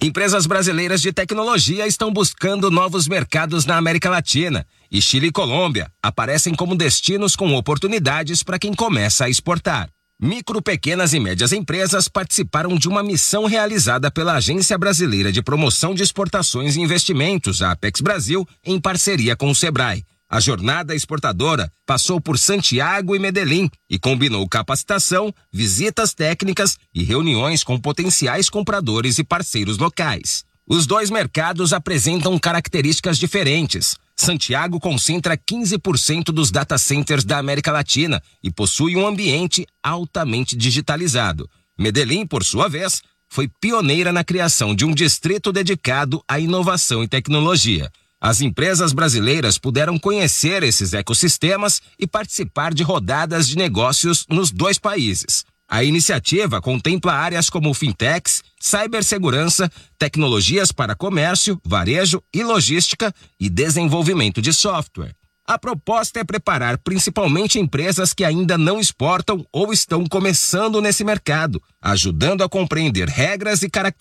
Empresas brasileiras de tecnologia estão buscando novos mercados na América Latina e Chile e Colômbia aparecem como destinos com oportunidades para quem começa a exportar. Micro, pequenas e médias empresas participaram de uma missão realizada pela Agência Brasileira de Promoção de Exportações e Investimentos, a Apex Brasil, em parceria com o Sebrae. A jornada exportadora passou por Santiago e Medellín e combinou capacitação, visitas técnicas e reuniões com potenciais compradores e parceiros locais. Os dois mercados apresentam características diferentes. Santiago concentra 15% dos data centers da América Latina e possui um ambiente altamente digitalizado. Medellín, por sua vez, foi pioneira na criação de um distrito dedicado à inovação e tecnologia. As empresas brasileiras puderam conhecer esses ecossistemas e participar de rodadas de negócios nos dois países. A iniciativa contempla áreas como fintechs, cibersegurança, tecnologias para comércio, varejo e logística e desenvolvimento de software. A proposta é preparar principalmente empresas que ainda não exportam ou estão começando nesse mercado, ajudando a compreender regras e características